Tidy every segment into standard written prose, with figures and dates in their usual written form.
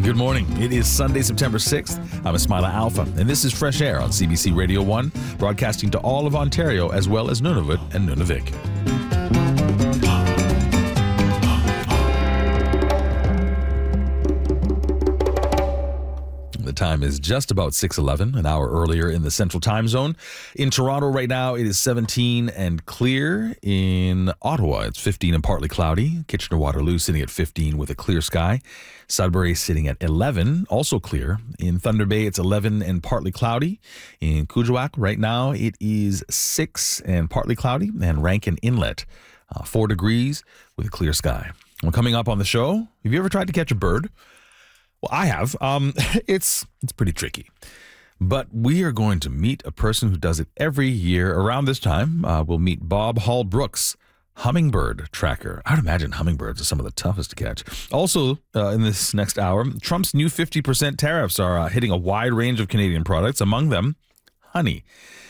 Good morning. It is Sunday, September 6th. I'm Ismaila Alpha, and this is Fresh Air on CBC Radio 1, broadcasting to all of Ontario as well as Nunavut and Nunavik. The time is just about 6:11, an hour earlier in the Central Time Zone. In Toronto right now, it is 17 and clear. In Ottawa, it's 15 and partly cloudy. Kitchener-Waterloo sitting at 15 with a clear sky. Sudbury sitting at 11, also clear. In Thunder Bay, it's 11 and partly cloudy. In Kuujjuaq right now, it is 6 and partly cloudy. And Rankin Inlet, 4 degrees with a clear sky. Well, coming up on the show, have you ever tried to catch a bird? Well, I have. It's pretty tricky. But we are going to meet a person who does it every year around this time. We'll meet Bob Hall Brooks, hummingbird tracker. I would imagine hummingbirds are some of the toughest to catch. Also, in this next hour, Trump's new 50% tariffs are hitting a wide range of Canadian products, among them honey.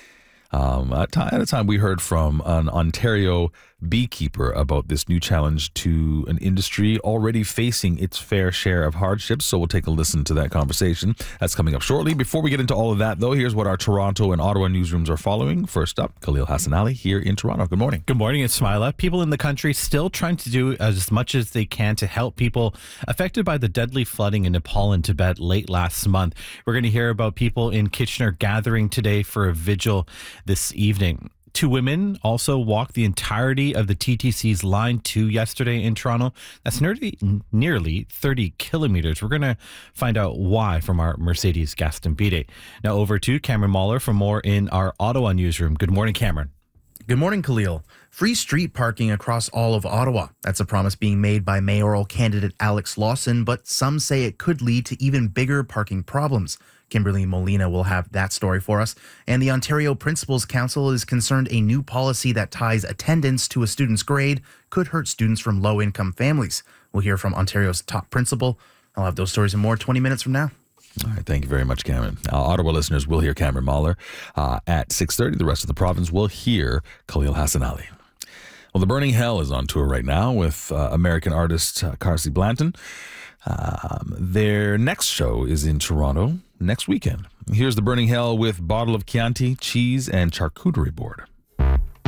At a time, we heard from an Ontario beekeeper about this new challenge to an industry already facing its fair share of hardships. So we'll take a listen to that conversation. That's coming up shortly. Before we get into all of that, though, here's what our Toronto and Ottawa newsrooms are following. First up, Khalil Hassanali here in Toronto. Good morning. Good morning, it's Ismaila. People in the country still trying to do as much as they can to help people affected by the deadly flooding in Nepal and Tibet late last month. We're going to hear about people in Kitchener gathering today for a vigil this evening. 2 women also walked the entirety of the TTC's Line 2 yesterday in Toronto. That's nearly 30 kilometers. We're going to find out why from our Mercedes Gastambide. Now over to Cameron Mahler for more in our Ottawa newsroom. Good morning, Cameron. Good morning, Khalil. Free street parking across all of Ottawa. That's a promise being made by mayoral candidate Alex Lawson, but some say it could lead to even bigger parking problems. Kimberly Molina will have that story for us. And the Ontario Principals Council is concerned a new policy that ties attendance to a student's grade could hurt students from low-income families. We'll hear from Ontario's top principal. I'll have those stories and more 20 minutes from now. All right, thank you very much, Cameron. Ottawa listeners will hear Cameron Mahler at 6:30. The rest of the province will hear Khalil Hassanali. Well, the Burning Hell is on tour right now with American artist Carsey Blanton. Their next show is in Toronto next weekend. Here's the Burning Hell with Bottle of Chianti, Cheese, and Charcuterie Board.